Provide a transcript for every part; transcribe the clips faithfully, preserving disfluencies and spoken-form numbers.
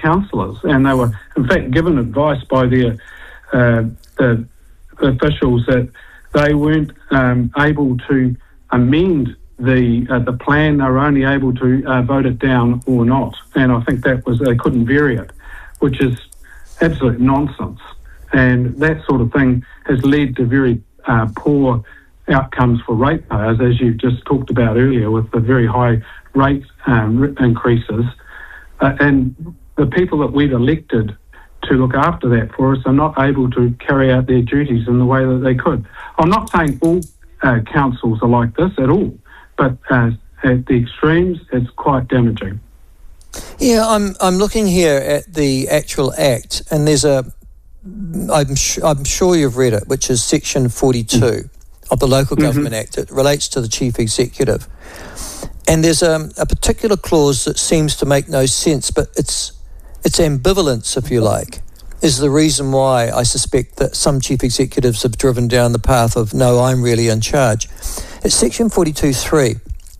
councillors, and they were, in fact, given advice by their uh, the officials that they weren't um, able to amend the uh, the plan. They were only able to uh, vote it down or not, and I think that was they couldn't vary it, which is absolute nonsense. And that sort of thing has led to very uh, poor outcomes for ratepayers, as you just talked about earlier, with the very high rate um, increases. Uh, and the people that we've elected to look after that for us are not able to carry out their duties in the way that they could. I'm not saying all uh, councils are like this at all, but uh, at the extremes, it's quite damaging. Yeah, I'm I'm looking here at the actual act, and there's a, I'm, sh- I'm sure you've read it, which is section forty-two mm. of the Local mm-hmm. Government Act. It relates to the Chief Executive. And there's a, a particular clause that seems to make no sense, but it's it's ambivalence, if you like, is the reason why I suspect that some chief executives have driven down the path of, no, I'm really in charge. It's section forty-two three.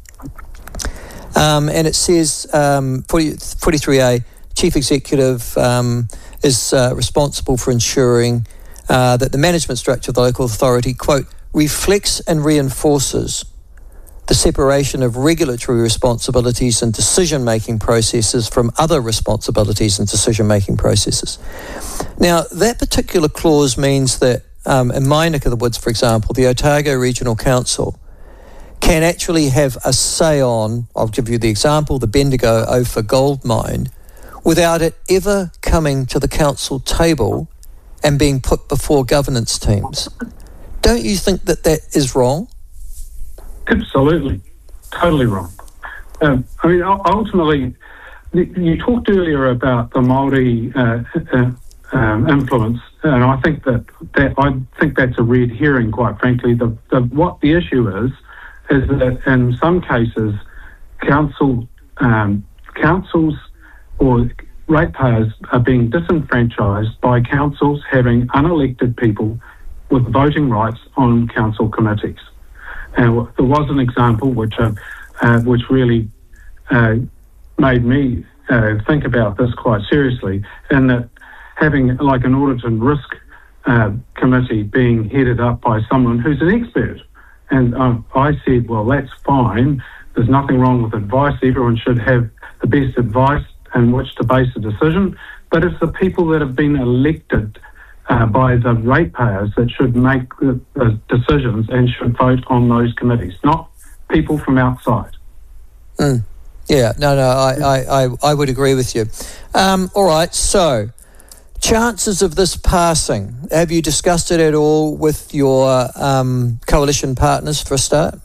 Um, and it says, um, forty, forty-three A, Chief Executive um, is uh, responsible for ensuring uh, that the management structure of the local authority, quote, reflects and reinforces the separation of regulatory responsibilities and decision-making processes from other responsibilities and decision-making processes. Now, that particular clause means that, um, in my neck of the woods, for example, the Otago Regional Council can actually have a say on, I'll give you the example, the Bendigo Ophir gold mine, without it ever coming to the council table and being put before governance teams. Don't you think that that is wrong? Absolutely. Totally wrong. Um, I mean, ultimately, you talked earlier about the Māori uh, uh, um, influence, and I think that, that I think that's a red herring, quite frankly. The, the what the issue is is that in some cases, council um, councils or ratepayers are being disenfranchised by councils having unelected people with voting rights on council committees. And there was an example which uh, uh, which really uh, made me uh, think about this quite seriously, in that having like an audit and risk uh, committee being headed up by someone who's an expert. And uh, I said, well, that's fine. There's nothing wrong with advice. Everyone should have the best advice in which to base a decision. But it's the people that have been elected Uh, by the ratepayers that should make the, the decisions and should vote on those committees, not people from outside. Mm. Yeah, no, no, I, I, I, I would agree with you. Um, all right, so chances of this passing, have you discussed it at all with your um, coalition partners for a start?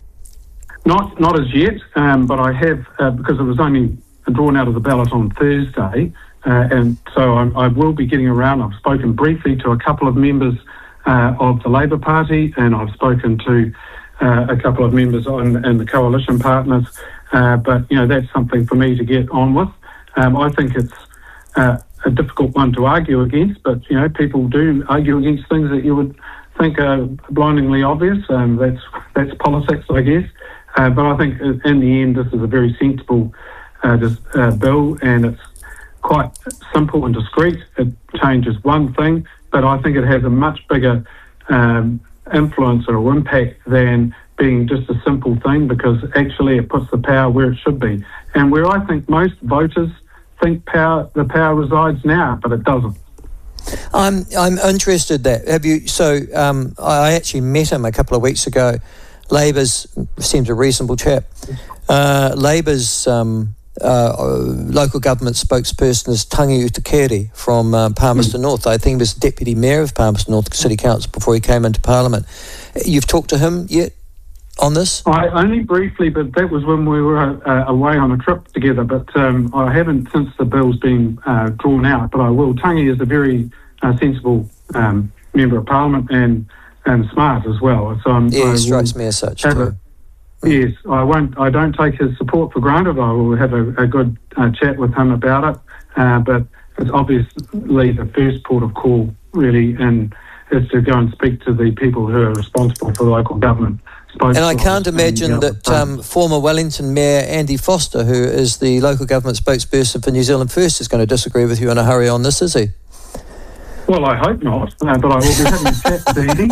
Not not as yet, um, but I have, uh, because it was only drawn out of the ballot on Thursday, Uh, and so I'm, I will be getting around. I've spoken briefly to a couple of members uh, of the Labour Party, and I've spoken to uh, a couple of members on, and the coalition partners. Uh, but, you know, that's something for me to get on with. Um, I think it's uh, a difficult one to argue against, but, you know, people do argue against things that you would think are blindingly obvious. Um, that's, that's politics, I guess. Uh, but I think in the end, this is a very sensible uh, this, uh, bill, and it's quite simple and discreet. It changes one thing, but I think it has a much bigger um, influence or impact than being just a simple thing, because actually it puts the power where it should be. And where I think most voters think power, the power resides now, but it doesn't. I'm I'm interested that have you. So um, I actually met him a couple of weeks ago. Labour's seems a reasonable chap. Uh, Labour's. Um, Uh, local government spokesperson is Tangi Utakere from uh, Palmerston mm. North. I think he was Deputy Mayor of Palmerston North City Council before he came into Parliament. You've talked to him yet on this? I only briefly, but that was when we were uh, away on a trip together. But um, I haven't since the bill's been uh, drawn out, but I will. Tangi is a very uh, sensible um, Member of Parliament and, and smart as well. So I'm, yeah, he strikes me as such too. Yes, I won't. I don't take his support for granted. I will have a, a good uh, chat with him about it. Uh, but it's obviously the first port of call, really, and is to go and speak to the people who are responsible for the local government spokesperson. And I can't imagine that um, former Wellington Mayor Andy Foster, who is the local government spokesperson for New Zealand First, is going to disagree with you in a hurry on this, is he? Well, I hope not, uh, but I will be having a chat to Andy.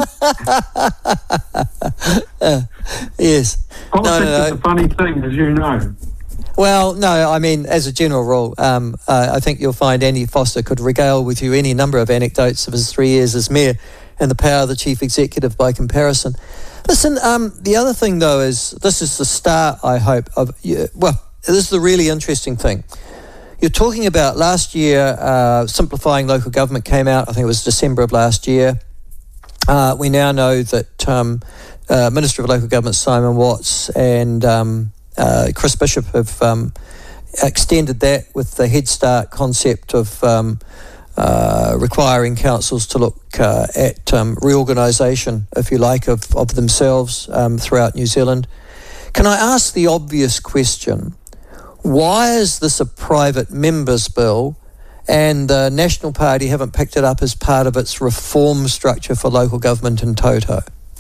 uh, yes. Politics no, no, no. is a funny thing, as you know. Well, no, I mean, as a general rule, um, uh, I think you'll find Andy Foster could regale with you any number of anecdotes of his three years as mayor and the power of the chief executive by comparison. Listen, um, the other thing, though, is this is the start, I hope, of, uh, well, this is the really interesting thing. You're talking about last year, uh, Simplifying Local Government came out, I think it was December of last year. Uh, we now know that um, uh, Minister of Local Government Simon Watts and um, uh, Chris Bishop have um, extended that with the Head Start concept of um, uh, requiring councils to look uh, at um, reorganisation, if you like, of, of themselves um, throughout New Zealand. Can I ask the obvious question? Why is this a private members' bill and the National Party haven't picked it up as part of its reform structure for local government in toto?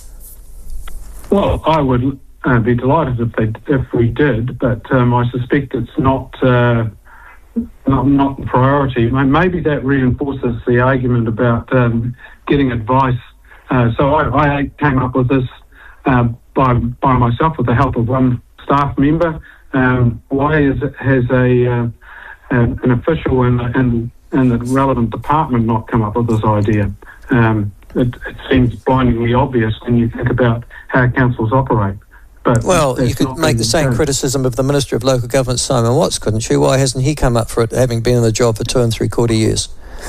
Well, I would uh, be delighted if they if we did, but um, I suspect it's not, uh, not not the priority. Maybe that reinforces the argument about um, getting advice. Uh, so I, I came up with this uh, by by myself with the help of one staff member. Um, why is it, has a uh, an, an official in, in in the relevant department not come up with this idea? Um, it, it seems blindingly obvious when you think about how councils operate. But well, you could make the same done. criticism of the Minister of Local Government, Simon Watts, couldn't you? Why hasn't he come up for it, having been in the job for two and three quarter years?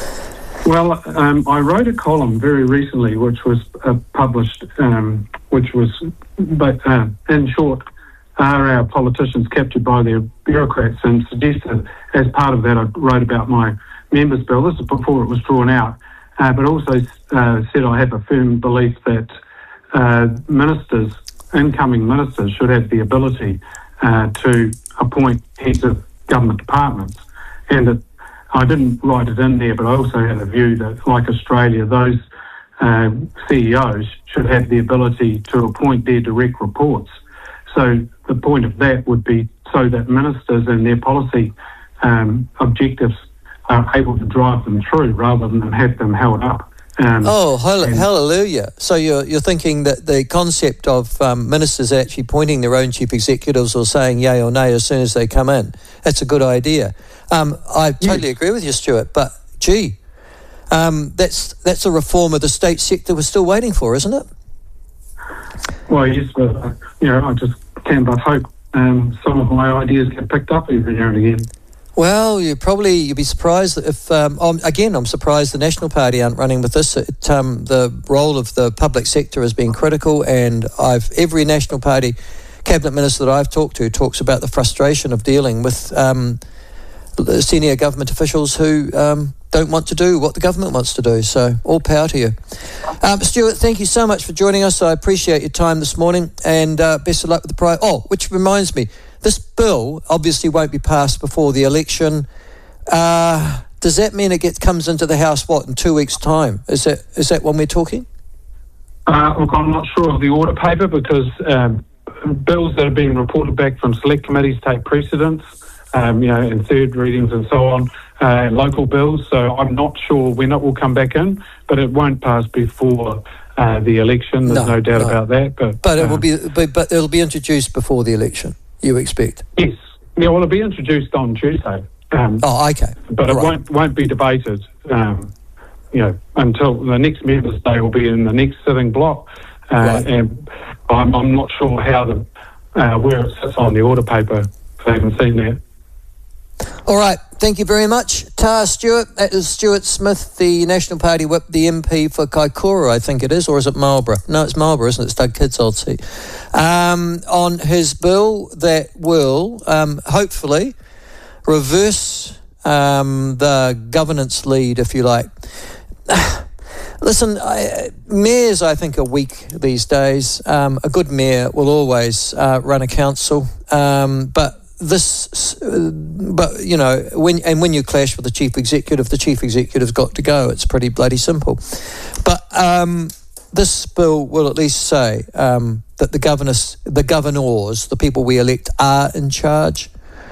Well, um, I wrote a column very recently, which was uh, published, um, which was, but uh, in short, are our politicians captured by their bureaucrats, and suggested as part of that I wrote about my members' bill. This is before it was drawn out, uh, but also uh, said I have a firm belief that uh, ministers, incoming ministers, should have the ability uh, to appoint heads of government departments. And it, I didn't write it in there, but I also had a view that, like Australia, those uh, C E Os should have the ability to appoint their direct reports. So the point of that would be so that ministers and their policy um, objectives are able to drive them through rather than have them held up. Um, oh, hall- hallelujah. So you're, you're thinking that the concept of um, ministers actually appointing their own chief executives or saying yay or nay as soon as they come in, that's a good idea. Um, I totally yes. agree with you, Stuart, but gee, um, that's, that's a reform of the state sector we're still waiting for, isn't it? Well, yes, but uh, you know, I just can but hope um, some of my ideas get picked up every now and again. Well, you probably you'd be surprised if um, um, again I'm surprised the National Party aren't running with this. It, um, the role of the public sector has been critical, and I've every National Party cabinet minister that I've talked to talks about the frustration of dealing with um, senior government officials who um, don't want to do what the government wants to do. So all power to you. Um, Stuart, thank you so much for joining us. I appreciate your time this morning, and uh, best of luck with the prize. Oh, which reminds me, this bill obviously won't be passed before the election. Uh, does that mean it gets, comes into the House, what, in two weeks' time? Is that is that when we're talking? Uh, look, I'm not sure of the order paper because um, bills that have been reported back from select committees take precedence, um, you know, in third readings and so on, uh, local bills. So I'm not sure when it will come back in, but it won't pass before uh, the election. There's no, no doubt no. about that. But but it um, will be but, but it'll be introduced before the election, you expect? Yes. Yeah, well, it'll be introduced on Tuesday. Um, oh, okay. But it right. won't won't be debated, um, you know, until the next members' day will be in the next sitting block. Uh, right. And I'm, I'm not sure how the uh, where it sits on the order paper. I haven't seen that. All right. Thank you very much, Ta Stuart. That is Stuart Smith, the National Party whip, the M P for Kaikoura, I think it is, or is it Marlborough? No, it's Marlborough, isn't it? It's Doug Kidd's old seat. Um, on his bill that will, um, hopefully, reverse um, the governance lead, if you like. Listen, I, mayors, I think, are weak these days. Um, a good mayor will always uh, run a council, um, but this, uh, but you know, when and when you clash with the chief executive, the chief executive's got to go. It's pretty bloody simple. But um, this bill will at least say um, that that the governors, the governors, the people we elect, are in charge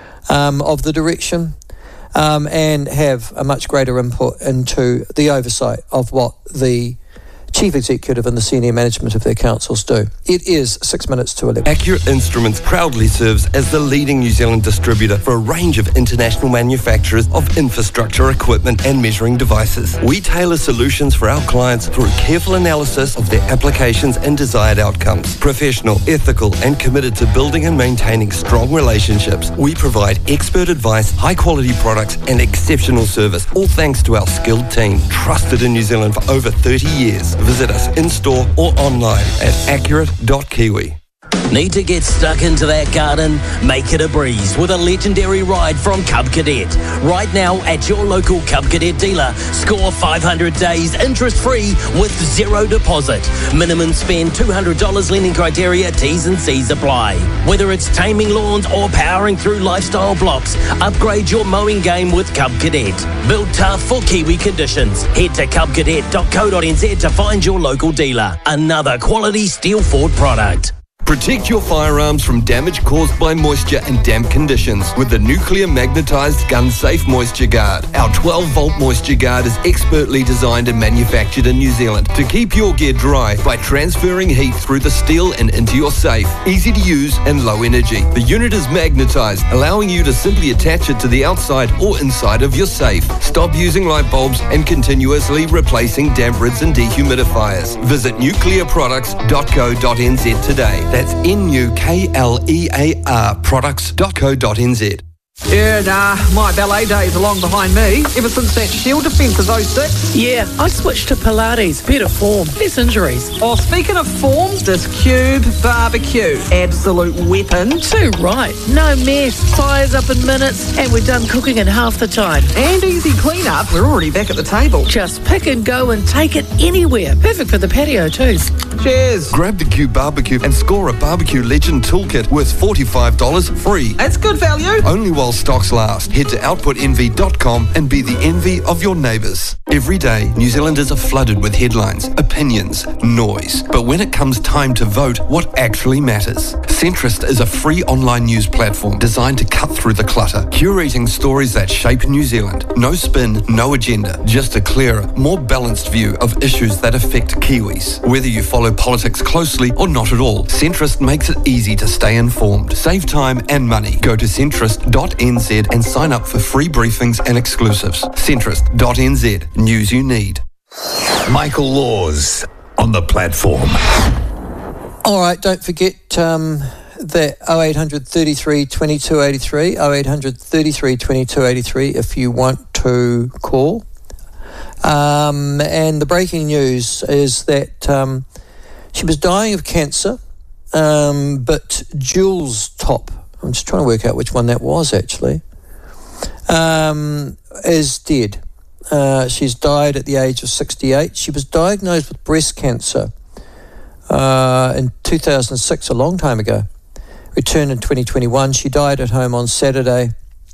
um, of the direction um, and have a much greater input into the oversight of what the Chief Executive and the senior management of their councils do. It is six minutes to eleven. Accurate Instruments proudly serves as the leading New Zealand distributor for a range of international manufacturers of infrastructure equipment and measuring devices. We tailor solutions for our clients through careful analysis of their applications and desired outcomes. Professional, ethical, and committed to building and maintaining strong relationships, we provide expert advice, high-quality products, and exceptional service, all thanks to our skilled team, trusted in New Zealand for over thirty years. Visit us in-store or online at accurate dot kiwi. Need to get stuck into that garden? Make it a breeze with a legendary ride from Cub Cadet. Right now at your local Cub Cadet dealer, score five hundred days interest-free with zero deposit. Minimum spend two hundred dollars lending criteria, T's and C's apply. Whether it's taming lawns or powering through lifestyle blocks, upgrade your mowing game with Cub Cadet. Built tough for Kiwi conditions. Head to cub cadet dot co dot n z to find your local dealer. Another quality Steel Ford product. Protect your firearms from damage caused by moisture and damp conditions with the nuclear magnetized gun safe moisture guard. Our twelve volt moisture guard is expertly designed and manufactured in New Zealand to keep your gear dry by transferring heat through the steel and into your safe. Easy to use and low energy. The unit is magnetized, allowing you to simply attach it to the outside or inside of your safe. Stop using light bulbs and continuously replacing damp rids and dehumidifiers. Visit nuclear products dot co dot n z today. That's N U K L E A R products dot co dot n z. Yeah, nah, my ballet days are long behind me. Ever since that Shield defence of oh six. Yeah, I switched to Pilates. Better form, less injuries. Oh, speaking of form, this Cube barbecue. Absolute weapon. Too right. No mess. Fires up in minutes, and we're done cooking in half the time. And easy clean-up. We're already back at the table. Just pick and go and take it anywhere. Perfect for the patio too. Cheers. Grab the Cube barbecue and score a Barbecue Legend toolkit worth forty-five dollars free. That's good value. Only while stocks last. Head to output envy dot com and be the envy of your neighbours. Every day, New Zealanders are flooded with headlines, opinions, noise. But when it comes time to vote, what actually matters? Centrist is a free online news platform designed to cut through the clutter, curating stories that shape New Zealand. No spin, no agenda, just a clearer, more balanced view of issues that affect Kiwis. Whether you follow politics closely or not at all, Centrist makes it easy to stay informed. Save time and money. Go to centrist dot n z and sign up for free briefings and exclusives. centrist dot n z. News you need. Michael Laws on the platform. All right, don't forget um, that oh eight hundred thirty-three twenty-two eighty-three, oh eight hundred thirty-three twenty-two eighty-three if you want to call. Um, and the breaking news is that um, she was dying of cancer, um, but Jules Top, I'm just trying to work out which one that was actually, um, is dead. Uh, she's died at the age of sixty-eight. She was diagnosed with breast cancer uh, in two thousand six, a long time ago. Returned in twenty twenty-one. She died at home on Saturday.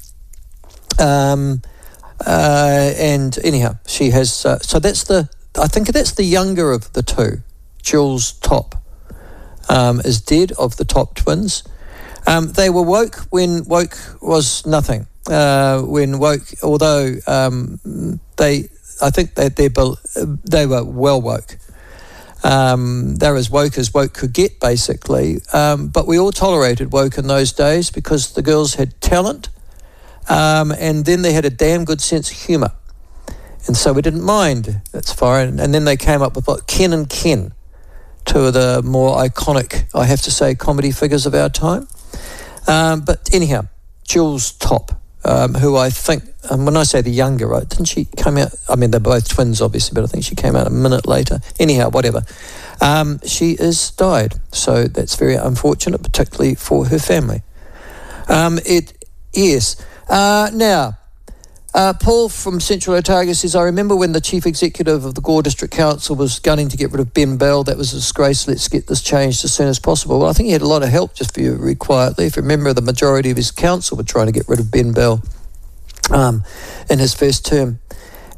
Um, uh, and anyhow, she has... Uh, so that's the... I think that's the younger of the two. Jules Top um, is dead, of the Top twins. Um, they were woke when woke was nothing. Uh, when woke, although um, they, I think that they they were well woke. Um, they're as woke as woke could get, basically. Um, but we all tolerated woke in those days because the girls had talent, um, and then they had a damn good sense of humour, and so we didn't mind. That's fine. And then they came up with what, Ken and Ken, two of the more iconic, I have to say, comedy figures of our time. Um, but anyhow, Jules Top, um, who I think, um, when I say the younger, right, didn't she come out, I mean, they're both twins, obviously, but I think she came out a minute later. Anyhow, whatever. Um, she is died, so that's very unfortunate, particularly for her family. Um, it, yes. Uh, now, Uh, Paul from Central Otago says, I remember when the Chief Executive of the Gore District Council was gunning to get rid of Ben Bell. That was a disgrace. Let's get this changed as soon as possible. Well, I think he had a lot of help, just for you very quietly. If you remember, the majority of his council were trying to get rid of Ben Bell um, in his first term.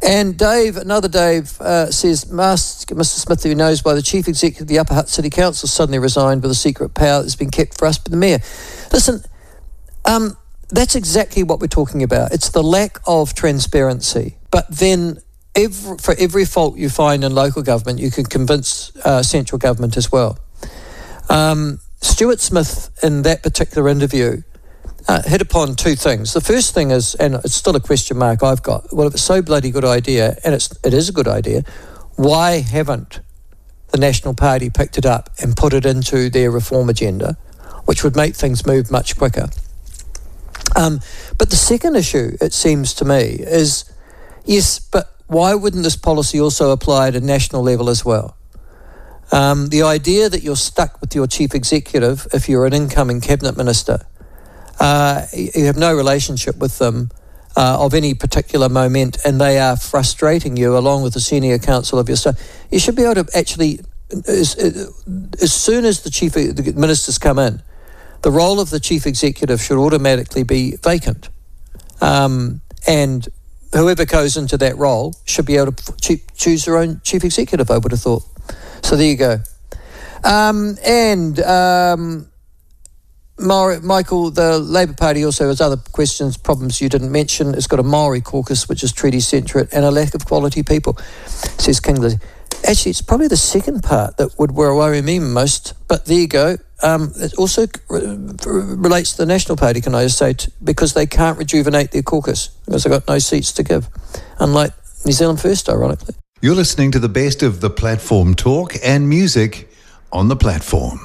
And Dave, another Dave, uh, says, Mister Smith, who knows why the Chief Executive of the Upper Hutt City Council suddenly resigned with a secret power that's been kept for us by the Mayor. Listen, um, that's exactly what we're talking about. It's the lack of transparency. But then every, for every fault you find in local government, you can convince uh, central government as well. Um, Stuart Smith, in that particular interview, Uh, hit upon two things. The first thing is, and it's still a question mark I've got, well, if it's so bloody good idea, and it's, it is a good idea, why haven't the National Party picked it up and put it into their reform agenda, which would make things move much quicker? Um, but the second issue, it seems to me, is, yes, but why wouldn't this policy also apply at a national level as well? Um, the idea that you're stuck with your chief executive if you're an incoming cabinet minister, Uh, you have no relationship with them uh, of any particular moment, and they are frustrating you along with the senior counsel of your staff. You should be able to actually, as, as soon as the chief the ministers come in, the role of the chief executive should automatically be vacant, um, and whoever goes into that role should be able to choose their own chief executive, I would have thought. So there you go. Um, and um, Maori, Michael, the Labour Party also has other questions, problems you didn't mention. It's got a Maori caucus, which is treaty-centric, and a lack of quality people, says Kingley. Actually, it's probably the second part that would worry me most, but there you go. Um, it also re- relates to the National Party, can I just say, t- because they can't rejuvenate their caucus, because they've got no seats to give, unlike New Zealand First, ironically. You're listening to the best of the platform talk and music on the platform.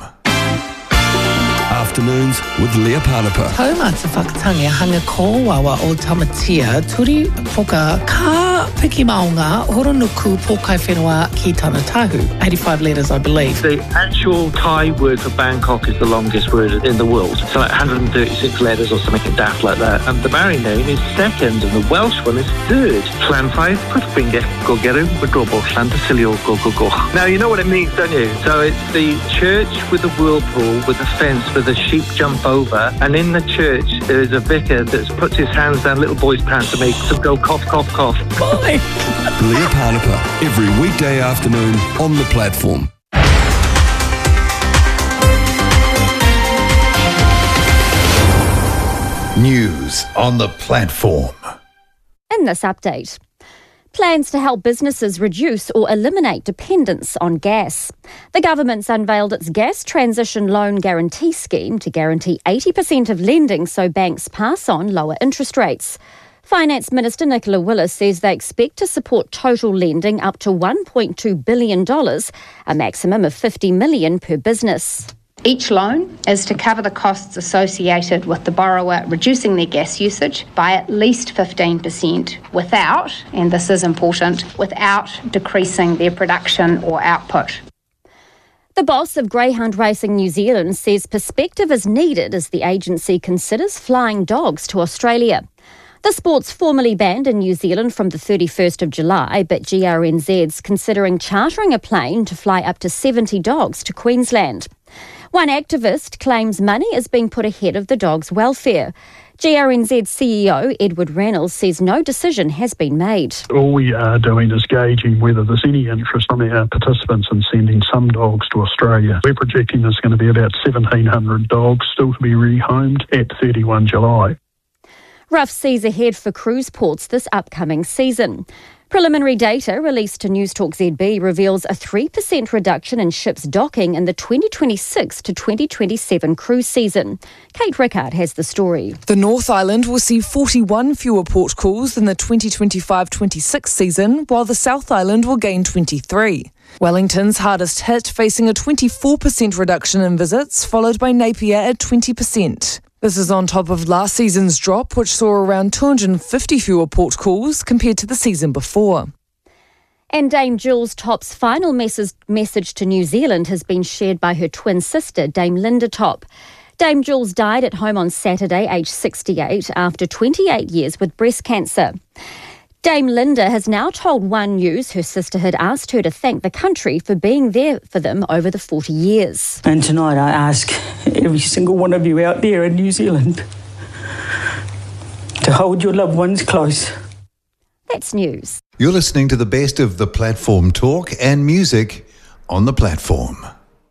Afternoons with Leah Panapa. Tauma te whakatangia hanga kōwawa o Tamatia, turi poka ka piki maunga horonuku pōkai whenua ki tana tahu. eighty-five letters, I believe. The actual Thai word for Bangkok is the longest word in the world. So like one hundred thirty-six letters or something daft like that. And the Maori name is second and the Welsh one is third. Llanfaith, Pwtfringe, Gogeru, Wadrobo, Llanfasilio, go, go, go. Now, you know what it means, don't you? So it's the church with the whirlpool with the fence where the sheep jump over, and in the church there is a vicar that puts his hands down little boys' pants to make them go cough, cough, cough. Boy. Leah Panapa, every weekday afternoon on the platform. News on the platform. In this update, plans to help businesses reduce or eliminate dependence on gas. The government's unveiled its Gas Transition Loan Guarantee Scheme to guarantee eighty percent of lending so banks pass on lower interest rates. Finance Minister Nicola Willis says they expect to support total lending up to one point two billion dollars, a maximum of fifty million dollars per business. Each loan is to cover the costs associated with the borrower reducing their gas usage by at least fifteen percent without, and this is important, without decreasing their production or output. The boss of Greyhound Racing New Zealand says perspective is needed as the agency considers flying dogs to Australia. The sport's formally banned in New Zealand from the thirty-first of July, but G R N Z's considering chartering a plane to fly up to seventy dogs to Queensland. One activist claims money is being put ahead of the dogs' welfare. G R N Z C E O Edward Reynolds says no decision has been made. All we are doing is gauging whether there's any interest from our participants in sending some dogs to Australia. We're projecting there's going to be about seventeen hundred dogs still to be rehomed at thirty-first of July. Rough seas ahead for cruise ports this upcoming season. Preliminary data released to Newstalk Z B reveals a three percent reduction in ships docking in the twenty twenty-six to twenty twenty-seven cruise season. Kate Rickard has the story. The North Island will see forty-one fewer port calls than the twenty twenty-five twenty-six season, while the South Island will gain twenty-three. Wellington's hardest hit, facing a twenty-four percent reduction in visits, followed by Napier at twenty percent. This is on top of last season's drop, which saw around two hundred fifty fewer port calls compared to the season before. And Dame Jules Topp's final mes- message to New Zealand has been shared by her twin sister, Dame Linda Topp. Dame Jules died at home on Saturday, aged sixty-eight, after twenty-eight years with breast cancer. Dame Linda has now told One News her sister had asked her to thank the country for being there for them over the forty years. And tonight I ask every single one of you out there in New Zealand to hold your loved ones close. That's news. You're listening to the best of the platform talk and music on the platform.